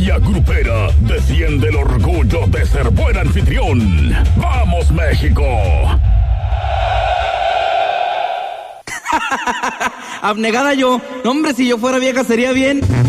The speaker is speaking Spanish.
familia grupera defiende el orgullo de ser buen anfitrión. ¡Vamos, México! Abnegada yo. No, hombre, si yo fuera vieja sería bien.